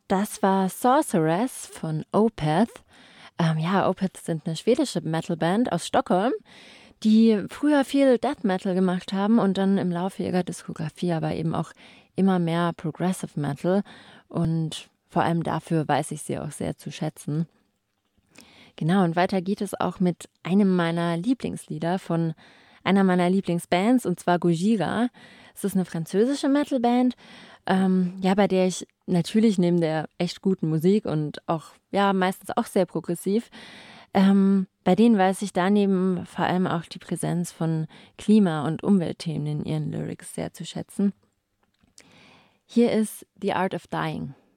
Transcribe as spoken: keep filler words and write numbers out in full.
Das war Sorceress von Opeth. Ähm, ja, Opeth sind eine schwedische Metalband aus Stockholm, die früher viel Death Metal gemacht haben und dann im Laufe ihrer Diskografie aber eben auch immer mehr Progressive Metal. Und vor allem dafür weiß ich sie auch sehr zu schätzen. Genau, und weiter geht es auch mit einem meiner Lieblingslieder von einer meiner Lieblingsbands, und zwar Gojira. Es ist eine französische Metalband, ähm, ja, bei der ich natürlich neben der echt guten Musik und auch, ja, meistens auch sehr progressiv, ähm, bei denen weiß ich daneben vor allem auch die Präsenz von Klima- und Umweltthemen in ihren Lyrics sehr zu schätzen. Hier ist The Art of Dying.